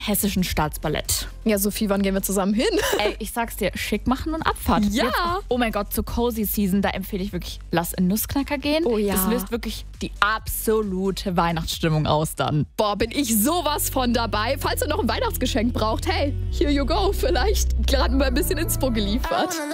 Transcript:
Hessischen Staatsballett. Ja, Sophie, wann gehen wir zusammen hin? Ey, ich sag's dir, schick machen und Abfahrt. Ja. Jetzt, oh mein Gott, zur Cozy Season, da empfehle ich wirklich, lass in Nussknacker gehen. Oh ja. Das löst wirklich die absolute Weihnachtsstimmung aus dann. Boah, bin ich sowas von dabei. Falls ihr noch ein Weihnachtsgeschenk braucht, hey, here you go. Vielleicht gerade mal ein bisschen Inspo geliefert.